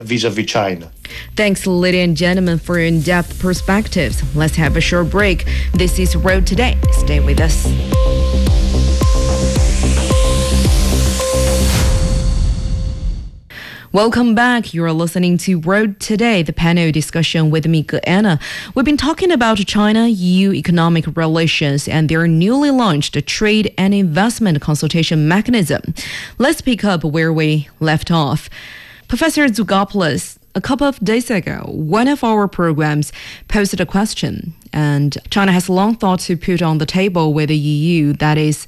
vis-a-vis China. Thanks, ladies and gentlemen, for your in-depth perspectives. Let's have a short break. This is Road Today. Stay with us. Welcome back. You're listening to Road Today, the panel discussion with me, Anna. We've been talking about China-EU economic relations and their newly launched trade and investment consultation mechanism. Let's pick up where we left off. Professor Zougopoulos, a couple of days ago, one of our programs posed a question, and China has long thought to put on the table with the EU, that is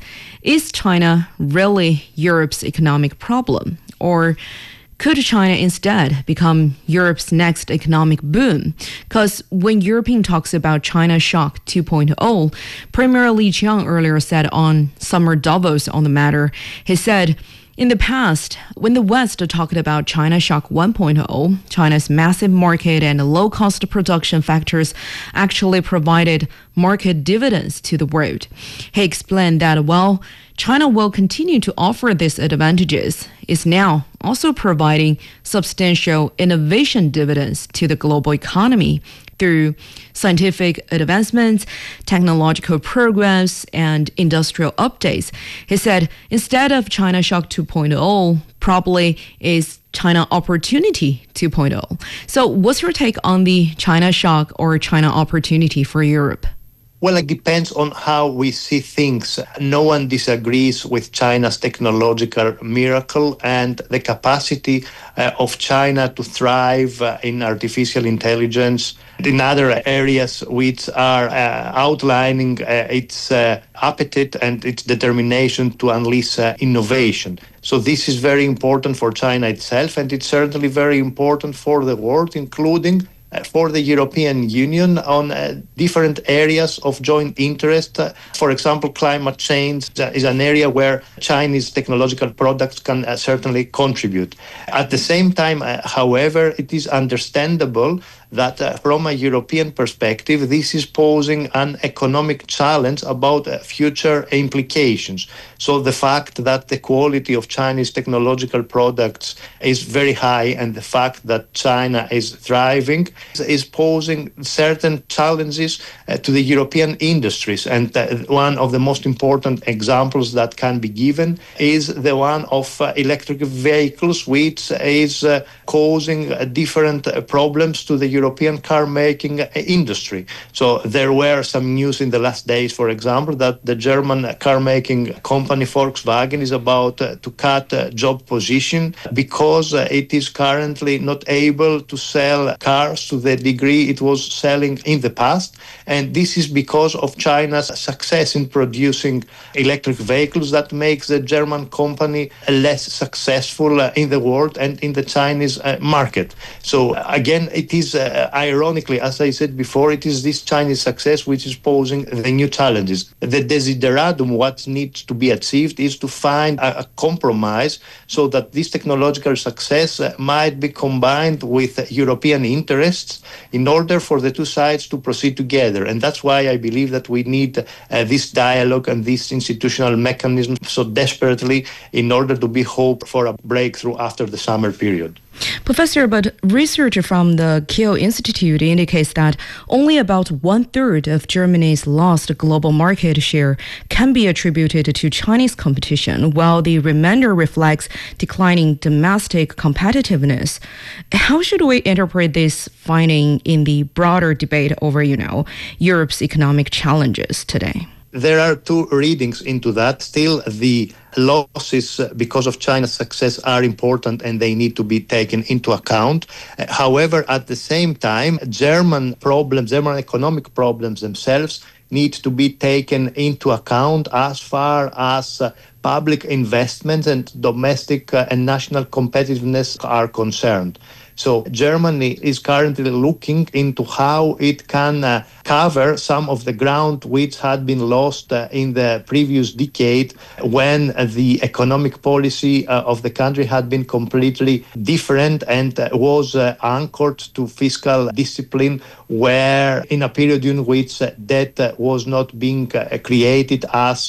China really Europe's economic problem? Or could China instead become Europe's next economic boom? Because when European talks about China Shock 2.0, Premier Li Qiang earlier said on Summer Davos on the matter, he said, in the past, when the West talked about China Shock 1.0, China's massive market and low-cost production factors actually provided market dividends to the world. He explained that while China will continue to offer these advantages, it's now also providing substantial innovation dividends to the global economy through scientific advancements, technological progress, and industrial updates. He said, instead of China Shock 2.0, probably is China Opportunity 2.0. So what's your take on the China Shock or China Opportunity for Europe? Well, it depends on how we see things. No one disagrees with China's technological miracle and the capacity of China to thrive in artificial intelligence and in other areas which are outlining its appetite and its determination to unleash innovation. So this is very important for China itself, and it's certainly very important for the world, including for the European Union on different areas of joint interest. For example, climate change is an area where Chinese technological products can certainly contribute. At the same time, however, it is understandable that from a European perspective, this is posing an economic challenge about future implications. So the fact that the quality of Chinese technological products is very high and the fact that China is thriving is posing certain challenges to the European industries. And one of the most important examples that can be given is the one of electric vehicles, which is causing different problems to the European car-making industry. So there were some news in the last days, for example, that the German car-making company Volkswagen is about to cut job position because it is currently not able to sell cars to the degree it was selling in the past. And this is because of China's success in producing electric vehicles that makes the German company less successful in the world and in the Chinese market. So again, it is ironically, as I said before, it is this Chinese success which is posing the new challenges. The desideratum, what needs to be achieved, is to find a compromise so that this technological success might be combined with European interests in order for the two sides to proceed together. And that's why I believe that we need this dialogue and this institutional mechanism so desperately in order to be hope for a breakthrough after the summer period. Professor, but research from the Kiel Institute indicates that only about 1/3 of Germany's lost global market share can be attributed to Chinese competition, while the remainder reflects declining domestic competitiveness. How should we interpret this finding in the broader debate over, Europe's economic challenges today? There are two readings into that. Still, the losses because of China's success are important and they need to be taken into account. However, at the same time, German economic problems themselves need to be taken into account as far as public investments and domestic and national competitiveness are concerned. So Germany is currently looking into how it can cover some of the ground which had been lost in the previous decade when the economic policy of the country had been completely different and was anchored to fiscal discipline, where in a period in which debt was not being created as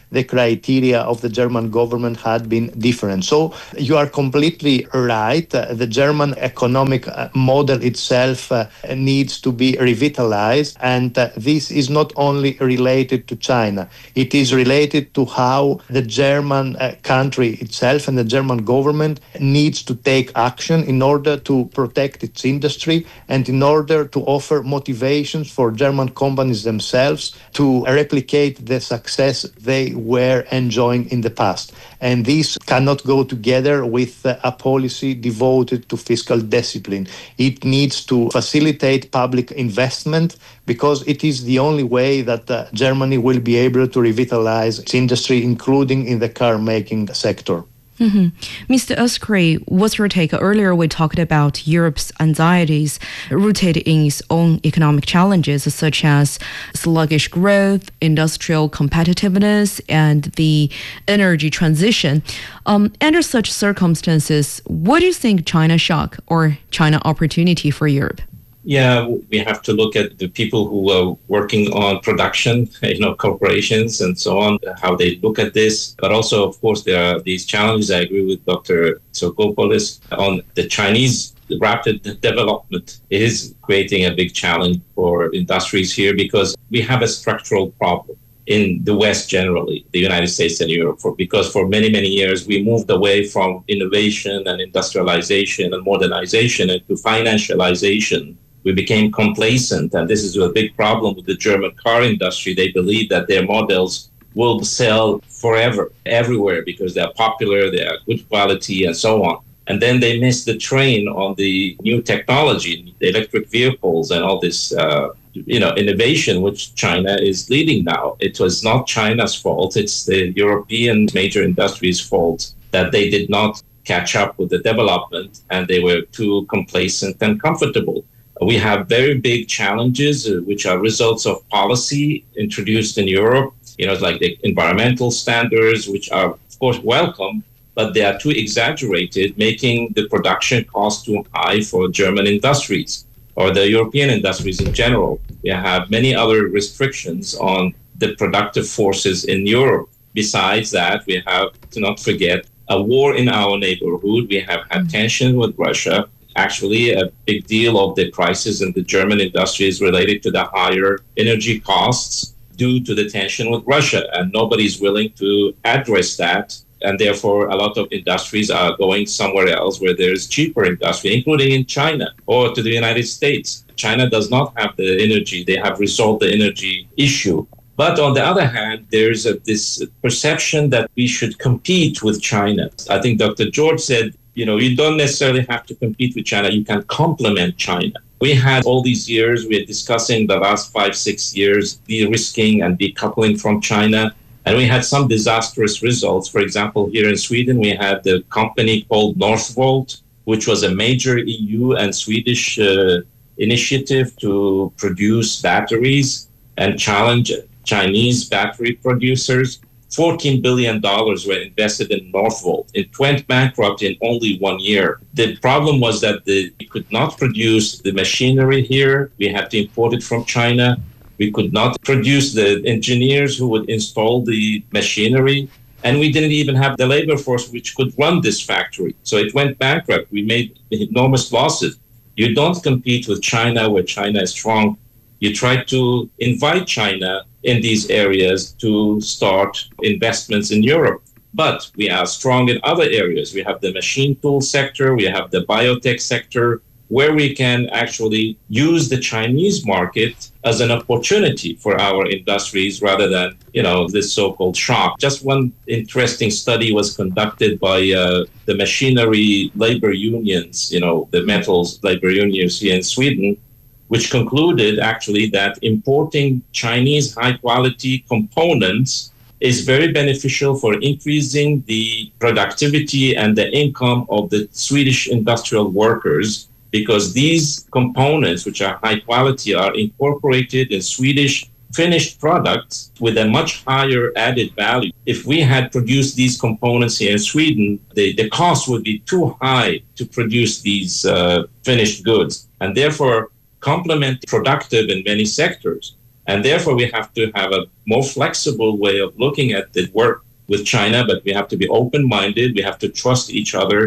the criteria of the German government had been different. So you are completely right. The German economic model itself needs to be revitalized, and this is not only related to China. It is related to how the German country itself and the German government needs to take action in order to protect its industry and in order to offer motivations for German companies themselves to replicate the success they were enjoying in the past. And this cannot go together with a policy devoted to fiscal discipline. It needs to facilitate public investment because it is the only way that Germany will be able to revitalize its industry, including in the car-making sector. Mr. Uskry, what's your take? Earlier we talked about Europe's anxieties rooted in its own economic challenges, such as sluggish growth, industrial competitiveness, and the energy transition. Under such circumstances, what do you think China shock or China opportunity for Europe? Yeah, we have to look at the people who are working on production, corporations and so on, how they look at this. But also, of course, there are these challenges. I agree with Dr. Tsokopoulos on the Chinese rapid development. It is creating a big challenge for industries here because we have a structural problem in the West generally, the United States and Europe, because for many, many years we moved away from innovation and industrialization and modernization into financialization. We became complacent, and this is a big problem with the German car industry. They believe that their models will sell forever, everywhere, because they're popular, they are good quality, and so on. And then they missed the train on the new technology, the electric vehicles, and all this, innovation, which China is leading now. It was not China's fault. It's the European major industries' fault that they did not catch up with the development, and they were too complacent and comfortable. We have very big challenges, which are results of policy introduced in Europe, like the environmental standards, which are, of course, welcome, but they are too exaggerated, making the production cost too high for German industries or the European industries in general. We have many other restrictions on the productive forces in Europe. Besides that, we have to not forget a war in our neighborhood. We have had tension with Russia. Actually, a big deal of the crisis in the German industry is related to the higher energy costs due to the tension with Russia, and nobody's willing to address that. And therefore, a lot of industries are going somewhere else where there's cheaper industry, including in China or to the United States. China does not have the energy. They have resolved the energy issue. But on the other hand, there's this perception that we should compete with China. I think Dr. George said, you don't necessarily have to compete with China. You can complement China. We had all these years, we are discussing the last 5-6 years, de-risking and decoupling from China. And we had some disastrous results. For example, here in Sweden, we had the company called Northvolt, which was a major EU and Swedish initiative to produce batteries and challenge Chinese battery producers. $14 billion were invested in Northvolt. It went bankrupt in only 1 year. The problem was that we could not produce the machinery here. We had to import it from China. We could not produce the engineers who would install the machinery. And we didn't even have the labor force which could run this factory. So it went bankrupt. We made enormous losses. You don't compete with China where China is strong. You try to invite China in these areas to start investments in Europe. But we are strong in other areas. We have the machine tool sector, we have the biotech sector, where we can actually use the Chinese market as an opportunity for our industries rather than, this so-called shock. Just one interesting study was conducted by the machinery labor unions, the metals labor unions here in Sweden, which concluded actually that importing Chinese high-quality components is very beneficial for increasing the productivity and the income of the Swedish industrial workers, because these components, which are high quality, are incorporated in Swedish finished products with a much higher added value. If we had produced these components here in Sweden, the cost would be too high to produce these finished goods, and therefore complement productive in many sectors. And therefore, we have to have a more flexible way of looking at the work with China, but we have to be open-minded. We have to trust each other.